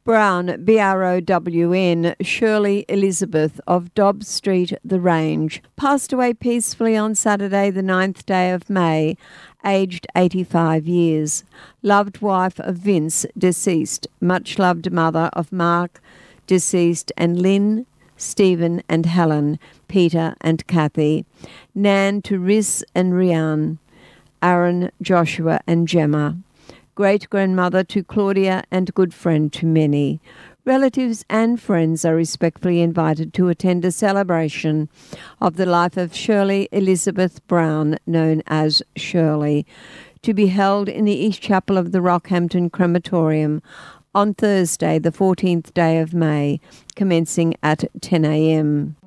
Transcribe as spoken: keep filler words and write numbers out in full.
Brown, B R O W N, Shirley Elizabeth of Dobbs Street, The Range, passed away peacefully on Saturday the ninth day of May, aged eighty-five years. Loved wife of Vince, deceased. Much loved mother of Mark, deceased, and Lynn, Stephen and Helen, Peter and Kathy. Nan to Riz and Rian, Aaron, Joshua and Gemma. Great-grandmother to Claudia and good friend to many. Relatives and friends are respectfully invited to attend a celebration of the life of Shirley Elizabeth Brown, known as Shirley, to be held in the East Chapel of the Rockhampton Crematorium on Thursday, the fourteenth day of May, commencing at ten a m